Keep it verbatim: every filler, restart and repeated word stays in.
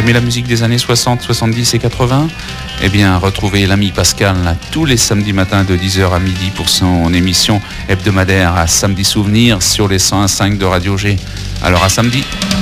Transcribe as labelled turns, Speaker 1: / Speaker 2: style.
Speaker 1: aimez la musique des années soixante, soixante-dix et quatre-vingts? Eh bien, retrouvez l'ami Pascal là, tous les samedis matins de dix heures à midi pour son émission hebdomadaire à Samedi Souvenir sur les cent un virgule cinq de Radio G. Alors à samedi.